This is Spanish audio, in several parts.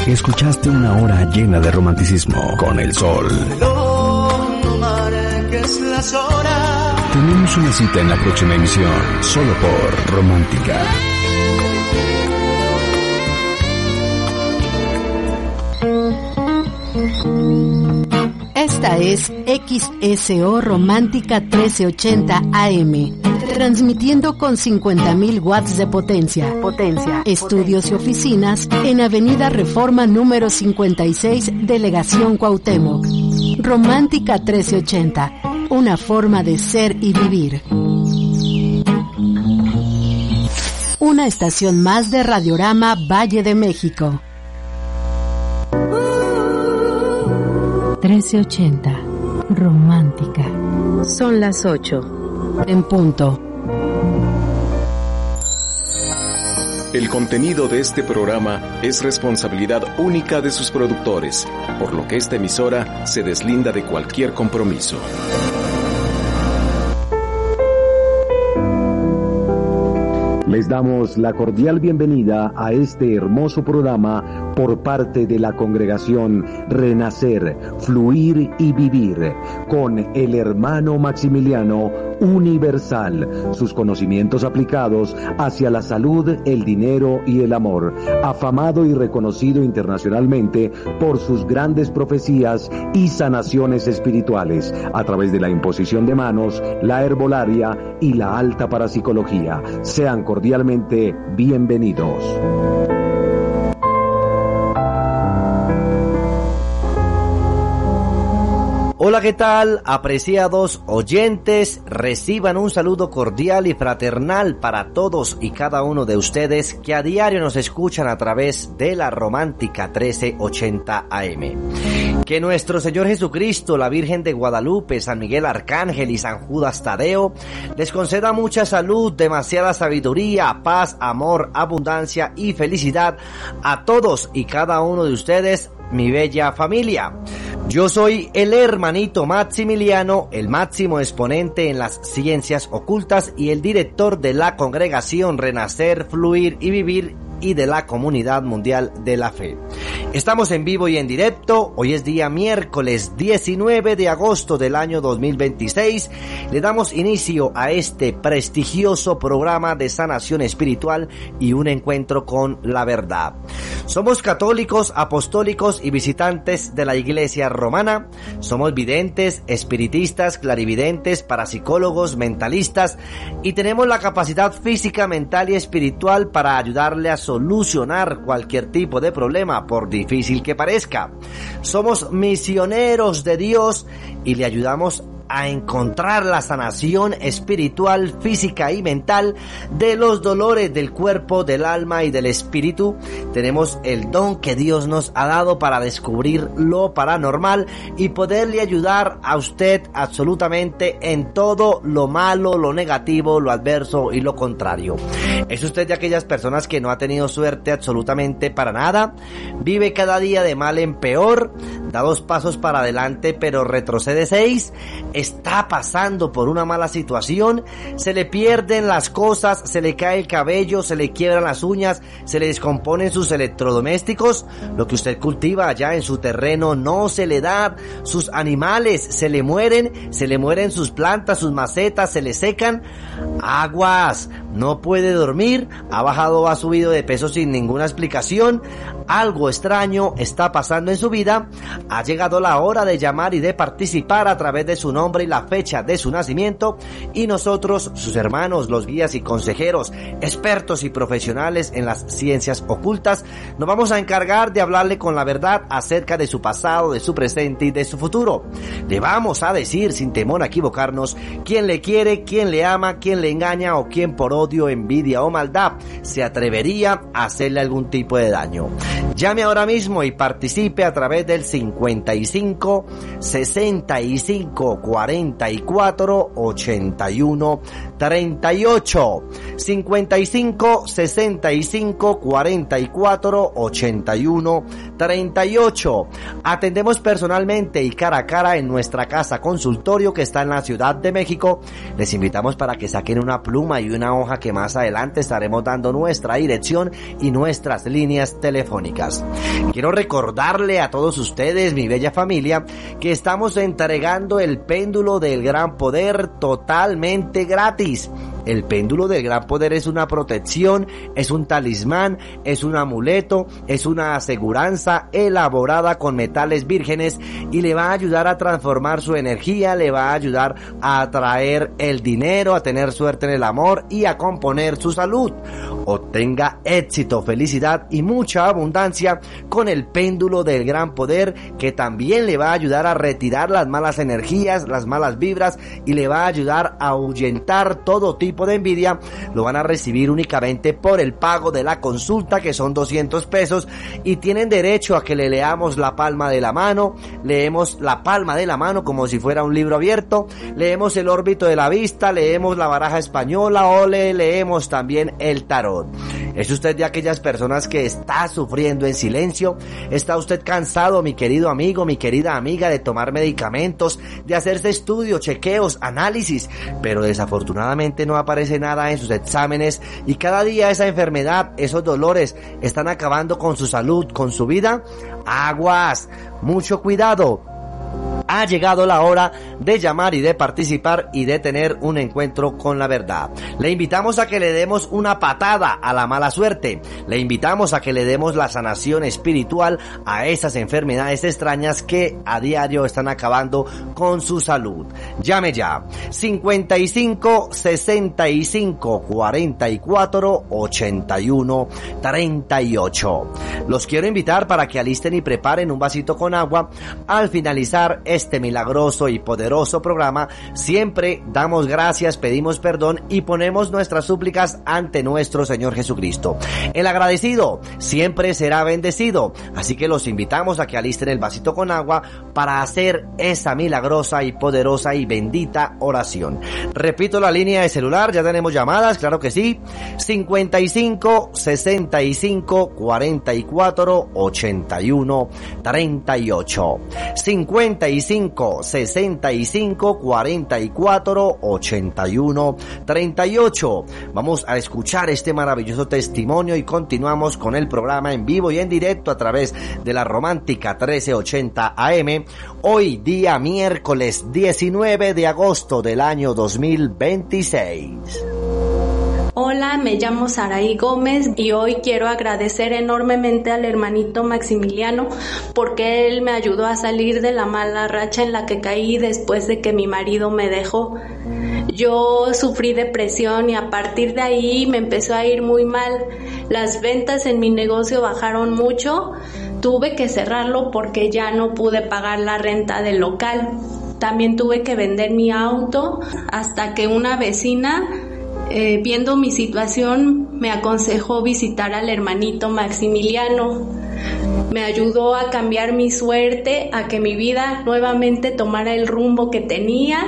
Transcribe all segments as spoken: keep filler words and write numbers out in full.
Escuchaste una hora llena de romanticismo con el sol. No marques las horas. Tenemos una cita en la próxima emisión, solo por Romántica. Esta es X S O Romántica trece ochenta A M, transmitiendo con cincuenta mil watts de potencia. Potencia. Estudios y oficinas en Avenida Reforma número cincuenta y seis, Delegación Cuauhtémoc. Romántica trece ochenta, una forma de ser y vivir. Una estación más de Radiorama Valle de México. trece ochenta, Romántica. Son las ocho, en punto. El contenido de este programa es responsabilidad única de sus productores, por lo que esta emisora se deslinda de cualquier compromiso. Les damos la cordial bienvenida a este hermoso programa por parte de la congregación Renacer, Fluir y Vivir, con el hermano Maximiliano Universal, sus conocimientos aplicados hacia la salud, el dinero y el amor, afamado y reconocido internacionalmente por sus grandes profecías y sanaciones espirituales, a través de la imposición de manos, la herbolaria y la alta parapsicología. Sean cordialmente bienvenidos. Hola, ¿qué tal? Apreciados oyentes, reciban un saludo cordial y fraternal para todos y cada uno de ustedes que a diario nos escuchan a través de la Romántica trece ochenta A M. Que nuestro Señor Jesucristo, la Virgen de Guadalupe, San Miguel Arcángel y San Judas Tadeo les conceda mucha salud, demasiada sabiduría, paz, amor, abundancia y felicidad a todos y cada uno de ustedes, mi bella familia. Yo soy el hermanito Maximiliano, el máximo exponente en las ciencias ocultas y el director de la congregación Renacer, Fluir y Vivir y de la Comunidad Mundial de la Fe. Estamos en vivo y en directo. Hoy es día miércoles diecinueve de agosto del año dos mil veintiséis. Le damos inicio a este prestigioso programa de sanación espiritual y un encuentro con la verdad. Somos católicos, apostólicos y visitantes de la Iglesia Romana. Somos videntes, espiritistas, clarividentes, parapsicólogos, mentalistas y tenemos la capacidad física, mental y espiritual para ayudarle a solucionar cualquier tipo de problema, por difícil que parezca. Somos misioneros de Dios y le ayudamos a encontrar la sanación espiritual, física y mental de los dolores del cuerpo, del alma y del espíritu. Tenemos el don que Dios nos ha dado para descubrir lo paranormal y poderle ayudar a usted absolutamente en todo lo malo, lo negativo, lo adverso y lo contrario. ¿Es usted de aquellas personas que no ha tenido suerte absolutamente para nada? ¿Vive cada día de mal en peor? ¿Da dos pasos para adelante pero retrocede seis? ¿Está pasando por una mala situación? ¿Se le pierden las cosas? ¿Se le cae el cabello? ¿Se le quiebran las uñas? ¿Se le descomponen sus electrodomésticos? ¿Lo que usted cultiva allá en su terreno no se le da? ¿Sus animales se le mueren? ¿Se le mueren sus plantas, sus macetas? ¿Se le secan? ¡Aguas! ¿No puede dormir? ¿Ha bajado o ha subido de peso sin ninguna explicación? Algo extraño está pasando en su vida. Ha llegado la hora de llamar y de participar a través de su nombre y la fecha de su nacimiento, y nosotros, sus hermanos, los guías y consejeros, expertos y profesionales en las ciencias ocultas, nos vamos a encargar de hablarle con la verdad acerca de su pasado, de su presente y de su futuro. Le vamos a decir sin temor a equivocarnos quién le quiere, quién le ama, quién le engaña o quién por odio, envidia o maldad se atrevería a hacerle algún tipo de daño. Llame ahora mismo y participe a través del cincuenta y cinco, sesenta y cinco, cuarenta y cuatro, ochenta y uno, treinta y ocho. cincuenta y cinco, sesenta y cinco, cuarenta y cuatro, ochenta y uno, treinta y ocho. Atendemos personalmente y cara a cara en nuestra casa consultorio que está en la Ciudad de México. Les invitamos para que saquen una pluma y una hoja hoja que más adelante estaremos dando nuestra dirección y nuestras líneas telefónicas. Quiero recordarle a todos ustedes, mi bella familia, que estamos entregando el péndulo del gran poder totalmente gratis. El péndulo del gran poder es una protección, es un talismán, es un amuleto, es una aseguranza elaborada con metales vírgenes y le va a ayudar a transformar su energía, le va a ayudar a atraer el dinero, a tener suerte en el amor y a componer su salud. Obtenga éxito, felicidad y mucha abundancia con el péndulo del gran poder, que también le va a ayudar a retirar las malas energías, las malas vibras, y le va a ayudar a ahuyentar todo tipo de envidia. Lo van a recibir únicamente por el pago de la consulta, que son doscientos pesos, y tienen derecho a que le leamos la palma de la mano. Leemos la palma de la mano como si fuera un libro abierto, leemos el órbito de la vista, leemos la baraja española o le leemos también el tarot. ¿Es usted de aquellas personas que está sufriendo en silencio? ¿Está usted cansado, mi querido amigo, mi querida amiga, de tomar medicamentos, de hacerse estudios, chequeos, análisis, pero desafortunadamente no aparece nada en sus exámenes y cada día esa enfermedad, esos dolores están acabando con su salud, con su vida? Aguas, mucho cuidado. Ha llegado la hora de llamar y de participar y de tener un encuentro con la verdad. Le invitamos a que le demos una patada a la mala suerte. Le invitamos a que le demos la sanación espiritual a esas enfermedades extrañas que a diario están acabando con su salud. Llame ya. cincuenta y cinco, sesenta y cinco, cuarenta y cuatro, ochenta y uno, treinta y ocho. Los quiero invitar para que alisten y preparen un vasito con agua. Al finalizar este milagroso y poderoso programa, siempre damos gracias, pedimos perdón y ponemos nuestras súplicas ante nuestro Señor Jesucristo. El agradecido siempre será bendecido, así que los invitamos a que alisten el vasito con agua para hacer esa milagrosa y poderosa y bendita oración. Repito la línea de celular, ya tenemos llamadas, claro que sí, cincuenta y cinco, sesenta y cinco, cuarenta y cuatro, ochenta y uno, treinta y ocho. cincuenta y cinco, sesenta y cinco, cuarenta y cuatro, ochenta y uno, treinta y ocho. Vamos a escuchar este maravilloso testimonio y continuamos con el programa en vivo y en directo a través de la Romántica trece ochenta A M. Hoy día miércoles diecinueve de agosto del año dos mil veintiséis. Hola, me llamo Saraí Gómez y hoy quiero agradecer enormemente al hermanito Maximiliano porque él me ayudó a salir de la mala racha en la que caí después de que mi marido me dejó. Yo sufrí depresión y a partir de ahí me empezó a ir muy mal. Las ventas en mi negocio bajaron mucho, tuve que cerrarlo porque ya no pude pagar la renta del local. También tuve que vender mi auto hasta que una vecina, Eh, viendo mi situación, me aconsejó visitar al hermanito Maximiliano. Me ayudó a cambiar mi suerte, a que mi vida nuevamente tomara el rumbo que tenía.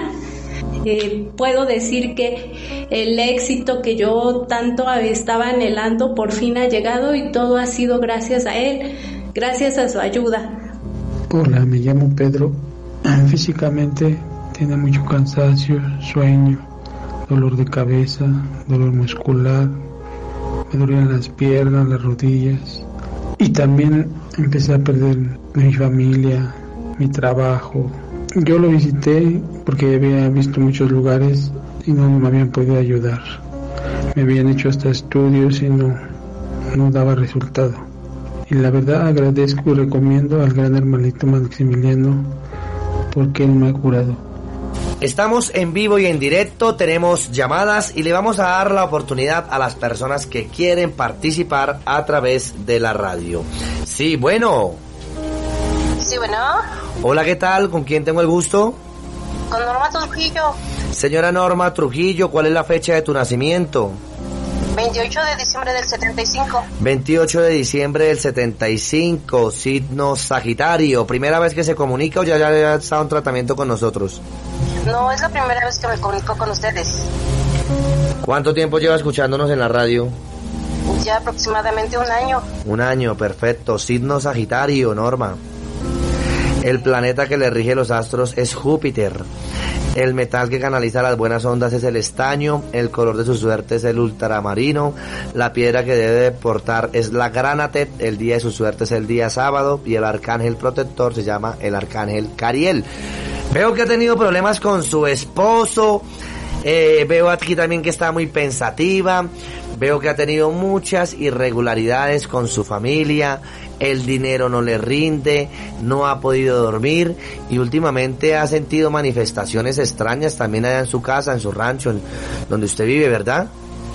Eh, puedo decir que el éxito que yo tanto estaba anhelando por fin ha llegado y todo ha sido gracias a él, gracias a su ayuda. Hola, me llamo Pedro. Físicamente tiene mucho cansancio, sueño, dolor de cabeza, dolor muscular, me dolían las piernas, las rodillas y también empecé a perder mi familia, mi trabajo. Yo lo visité porque había visto muchos lugares y no me habían podido ayudar. Me habían hecho hasta estudios y no, no daba resultado. Y la verdad agradezco y recomiendo al gran hermanito Maximiliano porque él me ha curado. Estamos en vivo y en directo, tenemos llamadas y le vamos a dar la oportunidad a las personas que quieren participar a través de la radio. Sí, bueno. Sí, bueno. Hola, ¿qué tal? ¿Con quién tengo el gusto? Con Norma Trujillo. Señora Norma Trujillo, ¿cuál es la fecha de tu nacimiento? veintiocho de diciembre del setenta y cinco. veintiocho de diciembre del setenta y cinco, signo Sagitario. ¿Primera vez que se comunica o ya ha estado en tratamiento con nosotros? No, es la primera vez que me comunico con ustedes. ¿Cuánto tiempo lleva escuchándonos en la radio? Ya aproximadamente un año. Un año, perfecto. Signo Sagitario, Norma. El planeta que le rige los astros es Júpiter. El metal que canaliza las buenas ondas es el estaño. El color de su suerte es el ultramarino. La piedra que debe portar es la granate. El día de su suerte es el día sábado. Y el arcángel protector se llama el arcángel Cariel. Veo que ha tenido problemas con su esposo. Eh, veo aquí también que está muy pensativa. Veo que ha tenido muchas irregularidades con su familia. El dinero no le rinde, no ha podido dormir y últimamente ha sentido manifestaciones extrañas también allá en su casa, en su rancho, en donde usted vive, ¿verdad?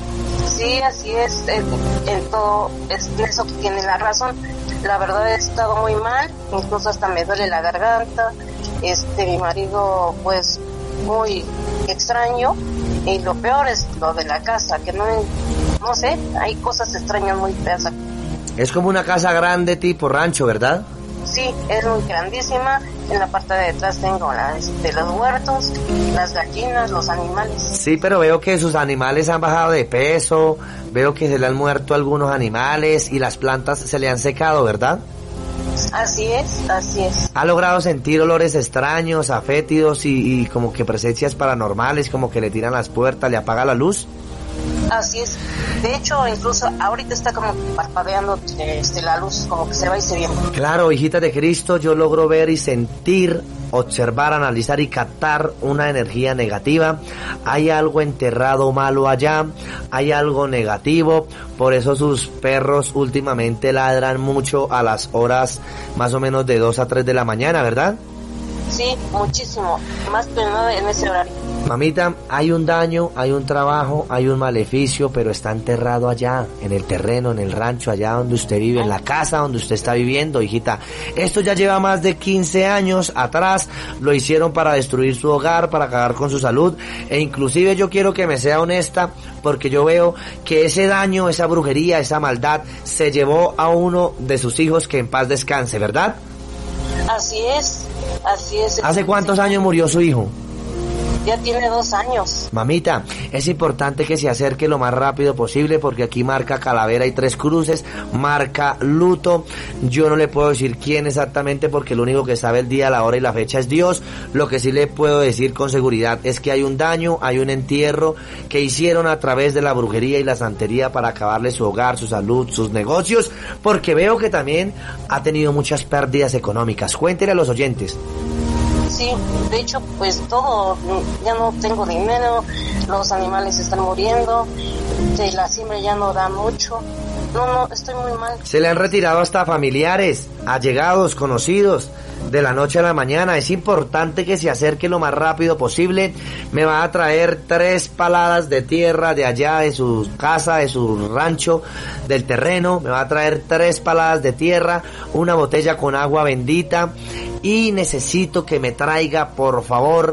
Sí, así es, en, en todo, es en eso que tiene la razón. La verdad he estado muy mal, incluso hasta me duele la garganta. Este, mi marido, pues, muy extraño, y lo peor es lo de la casa, que no, no sé, hay cosas extrañas muy feas aquí. Es como una casa grande tipo rancho, ¿verdad? Sí, es muy grandísima. En la parte de detrás tengo la, este, los huertos, las gallinas, los animales. Sí, pero veo que sus animales han bajado de peso, veo que se le han muerto algunos animales y las plantas se le han secado, ¿verdad? Así es, así es. ¿Ha logrado sentir olores extraños, afétidos y, y como que presencias paranormales, como que le tiran las puertas, le apaga la luz? Así es. De hecho, incluso ahorita está como parpadeando este, la luz, como que se va y se viene. Claro, hijita de Cristo, yo logro ver y sentir, observar, analizar y captar una energía negativa. Hay algo enterrado malo allá, hay algo negativo, por eso sus perros últimamente ladran mucho a las horas más o menos de dos a tres de la mañana, ¿verdad? Sí, muchísimo, más que nada en ese horario. Mamita, hay un daño, hay un trabajo, hay un maleficio, pero está enterrado allá, en el terreno, en el rancho, allá donde usted vive, en la casa donde usted está viviendo, hijita. Esto ya lleva más de quince años atrás, lo hicieron para destruir su hogar, para acabar con su salud, e inclusive yo quiero que me sea honesta, porque yo veo que ese daño, esa brujería, esa maldad, se llevó a uno de sus hijos que en paz descanse, ¿verdad? Así es, así es. ¿Hace cuántos años murió su hijo? Ya tiene dos años. Mamita, es importante que se acerque lo más rápido posible porque aquí marca calavera y tres cruces, marca luto. Yo no le puedo decir quién exactamente porque lo único que sabe el día, la hora y la fecha es Dios. Lo que sí le puedo decir con seguridad es que hay un daño, hay un entierro que hicieron a través de la brujería y la santería para acabarle su hogar, su salud, sus negocios, porque veo que también ha tenido muchas pérdidas económicas. Cuéntele a los oyentes. Sí, de hecho, pues todo, ya no tengo dinero, los animales están muriendo, de la siembra ya no da mucho, no, no, estoy muy mal. Se le han retirado hasta familiares, allegados, conocidos, de la noche a la mañana. Es importante que se acerque lo más rápido posible. Me va a traer tres paladas de tierra de allá, de su casa, de su rancho, del terreno. Me va a traer tres paladas de tierra, una botella con agua bendita. Y necesito que me traiga, por favor,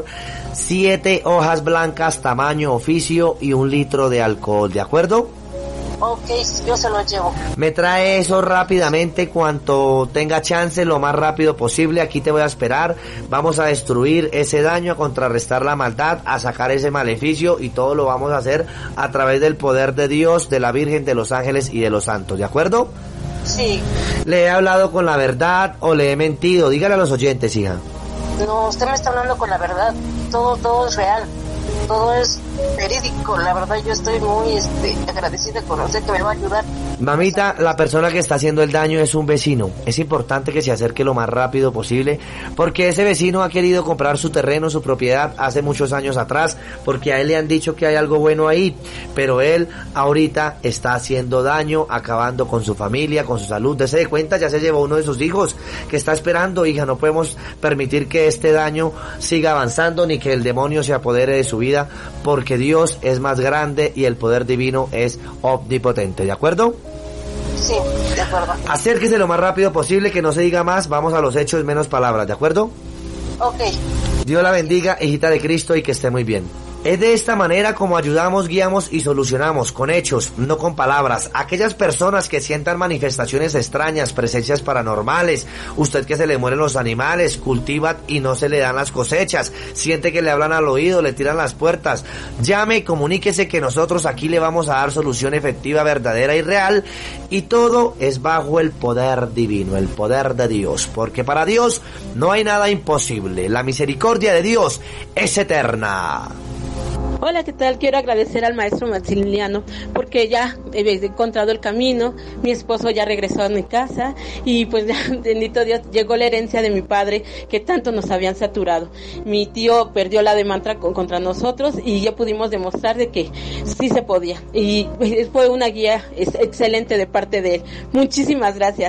siete hojas blancas tamaño oficio y un litro de alcohol, ¿de acuerdo? Ok, yo se lo llevo. Me trae eso rápidamente, cuanto tenga chance, lo más rápido posible. Aquí te voy a esperar. Vamos a destruir ese daño, a contrarrestar la maldad, a sacar ese maleficio y todo lo vamos a hacer a través del poder de Dios, de la Virgen, de los ángeles y de los santos, ¿de acuerdo? Sí. ¿Le he hablado con la verdad o le he mentido? Dígale a los oyentes, hija. No, usted me está hablando con la verdad. Todo, todo es real. Todo es verídico. La verdad, yo estoy muy este, agradecida con usted que me va a ayudar. Mamita, la persona que está haciendo el daño es un vecino. Es importante que se acerque lo más rápido posible porque ese vecino ha querido comprar su terreno, su propiedad hace muchos años atrás porque a él le han dicho que hay algo bueno ahí, pero él ahorita está haciendo daño, acabando con su familia, con su salud. Dese de cuenta, ya se llevó uno de sus hijos que está esperando. Hija, no podemos permitir que este daño siga avanzando ni que el demonio se apodere de su vida porque Dios es más grande y el poder divino es omnipotente, ¿de acuerdo? Sí, de acuerdo. Acérquese lo más rápido posible, que no se diga más, vamos a los hechos, menos palabras, ¿de acuerdo? Ok. Dios la bendiga, hijita de Cristo, y que esté muy bien. Es de esta manera como ayudamos, guiamos y solucionamos, con hechos, no con palabras. Aquellas personas que sientan manifestaciones extrañas, presencias paranormales, usted que se le mueren los animales, cultiva y no se le dan las cosechas, siente que le hablan al oído, le tiran las puertas, llame y comuníquese que nosotros aquí le vamos a dar solución efectiva, verdadera y real, y todo es bajo el poder divino, el poder de Dios, porque para Dios no hay nada imposible. La misericordia de Dios es eterna. Hola, ¿qué tal? Quiero agradecer al maestro Maximiliano porque ya he encontrado el camino, mi esposo ya regresó a mi casa y pues ya, bendito Dios, llegó la herencia de mi padre que tanto nos habían saturado. Mi tío perdió la demanda contra nosotros y ya pudimos demostrar de que sí se podía y fue una guía excelente de parte de él. Muchísimas gracias.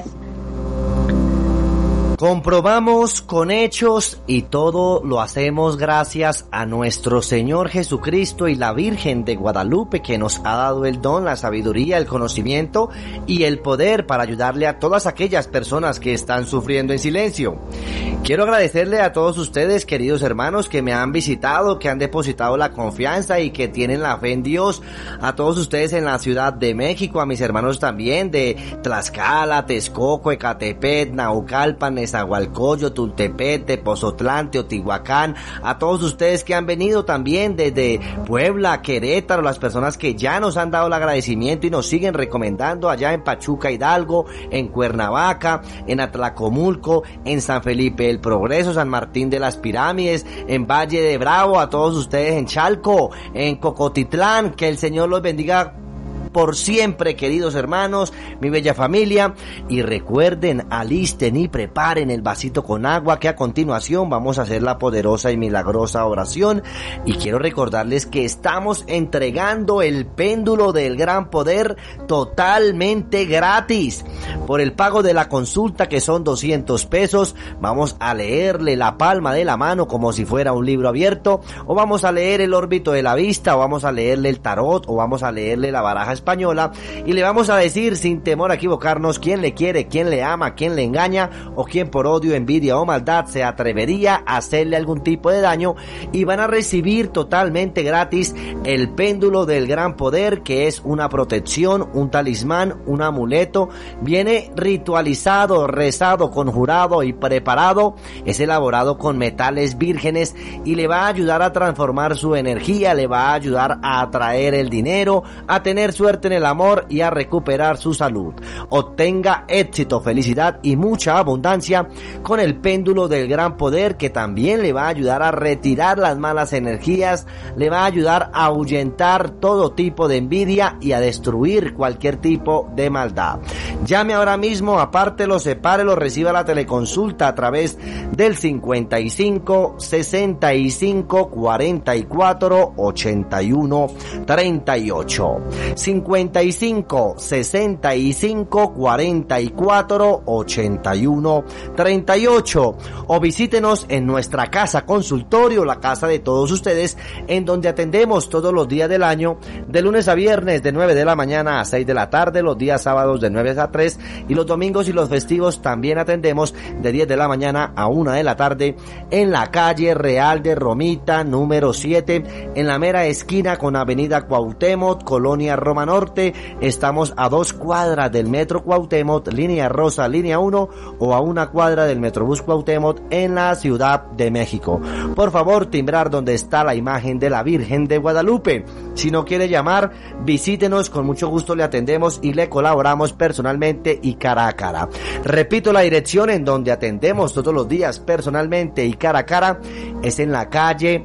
Comprobamos con hechos y todo lo hacemos gracias a nuestro Señor Jesucristo y la Virgen de Guadalupe, que nos ha dado el don, la sabiduría, el conocimiento y el poder para ayudarle a todas aquellas personas que están sufriendo en silencio. Quiero agradecerle a todos ustedes, queridos hermanos, que me han visitado, que han depositado la confianza y que tienen la fe en Dios. A todos ustedes en la Ciudad de México, a mis hermanos también de Tlaxcala, Texcoco, Ecatepec, Naucalpan, Nezahualcóyotl, Tultepec, Tepozotlán, Teotihuacán, a todos ustedes que han venido también desde Puebla, Querétaro, las personas que ya nos han dado el agradecimiento y nos siguen recomendando allá en Pachuca, Hidalgo, en Cuernavaca, en Atlacomulco, en San Felipe el Progreso, San Martín de las Pirámides, en Valle de Bravo, a todos ustedes en Chalco, en Cocotitlán, que el Señor los bendiga por siempre, queridos hermanos, mi bella familia, y recuerden, alisten y preparen el vasito con agua, que a continuación vamos a hacer la poderosa y milagrosa oración. Y quiero recordarles que estamos entregando el péndulo del gran poder totalmente gratis. Por el pago de la consulta, que son doscientos pesos, vamos a leerle la palma de la mano como si fuera un libro abierto, o vamos a leer el órbito de la vista, o vamos a leerle el tarot, o vamos a leerle la baraja española, y le vamos a decir sin temor a equivocarnos quién le quiere, quién le ama, quién le engaña, o quién por odio, envidia o maldad se atrevería a hacerle algún tipo de daño, y van a recibir totalmente gratis el péndulo del gran poder, que es una protección, un talismán, un amuleto. Viene ritualizado, rezado, conjurado y preparado, es elaborado con metales vírgenes y le va a ayudar a transformar su energía, le va a ayudar a atraer el dinero, a tener suerte en el amor y a recuperar su salud. Obtenga éxito, felicidad y mucha abundancia con el péndulo del gran poder, que también le va a ayudar a retirar las malas energías, le va a ayudar a ahuyentar todo tipo de envidia y a destruir cualquier tipo de maldad. Llame ahora mismo, apártelo, sepárelo, reciba la teleconsulta a través del cincuenta y cinco, sesenta y cinco, cuarenta y cuatro, ochenta y uno, treinta y ocho. cincuenta y cinco, sesenta y cinco, cuarenta y cuatro, ochenta y uno, treinta y ocho, o visítenos en nuestra casa consultorio, la casa de todos ustedes, en donde atendemos todos los días del año, de lunes a viernes de nueve de la mañana a seis de la tarde, los días sábados de nueve a tres, y los domingos y los festivos también atendemos de diez de la mañana a una de la tarde, en la calle Real de Romita número siete, en la mera esquina con avenida Cuauhtémoc, Colonia Roma Norte. Estamos a dos cuadras del Metro Cuauhtémoc, línea rosa, línea uno, o a una cuadra del Metrobús Cuauhtémoc en la Ciudad de México. Por favor, timbrar donde está la imagen de la Virgen de Guadalupe. Si no quiere llamar, visítenos, con mucho gusto le atendemos y le colaboramos personalmente y cara a cara. Repito, la dirección en donde atendemos todos los días personalmente y cara a cara es en la calle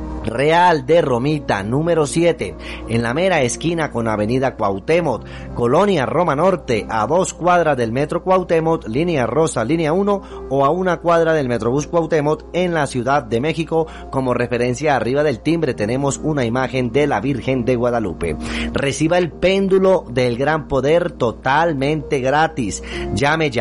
Real de Romita número siete, en la mera esquina con avenida Cuauhtémoc, Colonia Roma Norte, a dos cuadras del Metro Cuauhtémoc, línea rosa, línea uno, o a una cuadra del Metrobús Cuauhtémoc en la Ciudad de México. Como referencia, arriba del timbre tenemos una imagen de la Virgen de Guadalupe. Reciba el péndulo del gran poder totalmente gratis. Llame ya.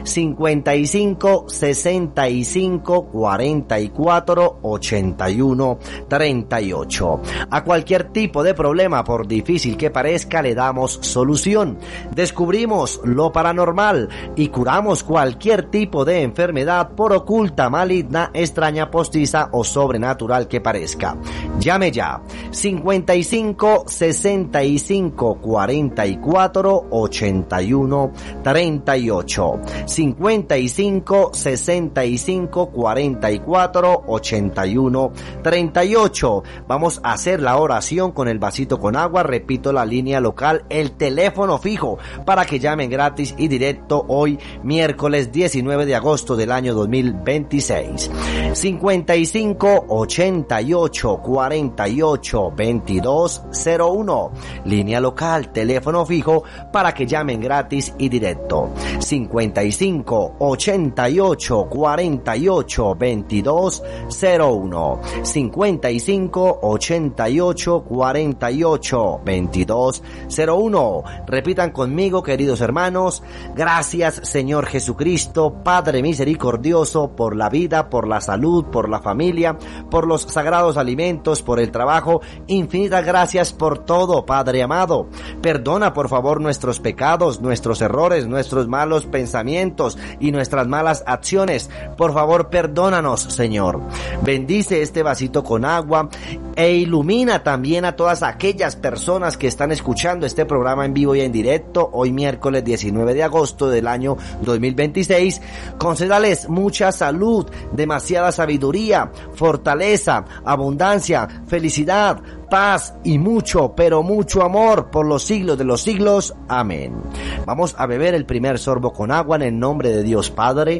cincuenta y cinco, sesenta y cinco, cuarenta y cuatro, ochenta y uno, treinta y ocho. A cualquier tipo de problema, por difícil que parezca, le damos solución. Descubrimos lo paranormal y curamos cualquier tipo de enfermedad, por oculta, maligna, extraña, postiza o sobrenatural que parezca. Llame ya. cincuenta y cinco, sesenta y cinco, cuarenta y cuatro, ochenta y uno, treinta y ocho. cincuenta y cinco, sesenta y cinco, cuarenta y cuatro, ochenta y uno, treinta y ocho. Vamos a hacer la oración con el vasito con agua. Repito la línea local, el teléfono fijo para que llamen gratis y directo hoy, miércoles diecinueve de agosto del año dos mil veintiséis. cincuenta y cinco, ochenta y ocho, cuarenta y ocho, veintidós cero uno. Línea local, teléfono fijo para que llamen gratis y directo. cincuenta y cinco, ochenta y ocho, cuarenta y ocho, veintidós cero uno. cincuenta y cinco, ochenta y ocho, cuarenta y ocho, veintidós cero uno. Repitan conmigo, queridos hermanos. Gracias, Señor Jesucristo, Padre misericordioso, por la vida, por la salud, por la familia, por los sagrados alimentos, por el trabajo. Infinitas gracias por todo, Padre amado. Perdona, por favor, nuestros pecados, nuestros errores, nuestros malos pensamientos y nuestras malas acciones. Por favor, perdónanos, Señor. Bendice este vasito con agua e ilumina también a todas aquellas personas que están escuchando este programa en vivo y en directo hoy, miércoles diecinueve de agosto del año dos mil veintiséis. Concédales mucha salud, demasiada sabiduría, fortaleza, abundancia, felicidad, paz y mucho, pero mucho amor por los siglos de los siglos. Amén. Vamos a beber el primer sorbo con agua en el nombre de Dios Padre.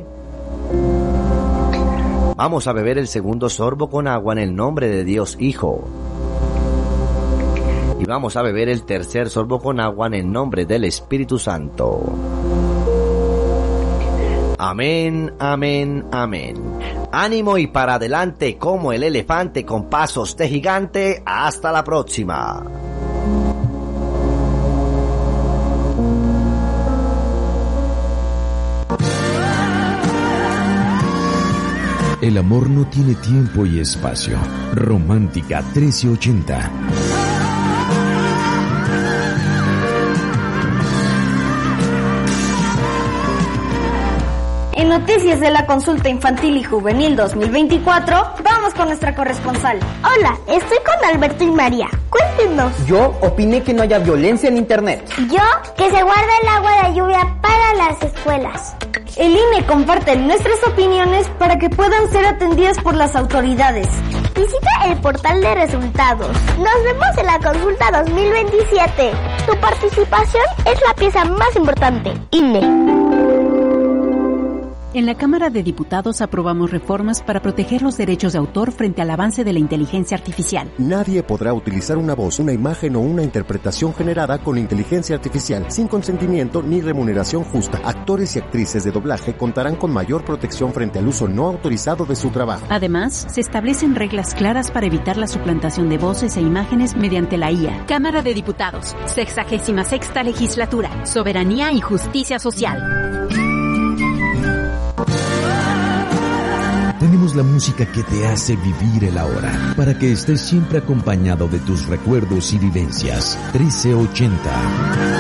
Vamos a beber el segundo sorbo con agua en el nombre de Dios Hijo. Y vamos a beber el tercer sorbo con agua en el nombre del Espíritu Santo. Amén, amén, amén. Ánimo y para adelante como el elefante con pasos de gigante. Hasta la próxima. El amor no tiene tiempo y espacio. Romántica trece ochenta. En Noticias de la Consulta Infantil y Juvenil dos mil veinticuatro, vamos con nuestra corresponsal. Hola, estoy con Alberto y María. Cuéntenos. Yo opiné que no haya violencia en internet. Yo, que se guarde el agua de lluvia para las escuelas. El I N E comparte nuestras opiniones para que puedan ser atendidas por las autoridades. Visita el portal de resultados. Nos vemos en la consulta dos mil veintisiete. Tu participación es la pieza más importante. I N E. En la Cámara de Diputados aprobamos reformas para proteger los derechos de autor frente al avance de la inteligencia artificial. Nadie podrá utilizar una voz, una imagen o una interpretación generada con inteligencia artificial sin consentimiento ni remuneración justa. Actores y actrices de doblaje contarán con mayor protección frente al uso no autorizado de su trabajo. Además, se establecen reglas claras para evitar la suplantación de voces e imágenes mediante la I A. Cámara de Diputados, sexagésima sexta legislatura, soberanía y justicia social. Tenemos la música que te hace vivir el ahora, para que estés siempre acompañado de tus recuerdos y vivencias. trece ochenta.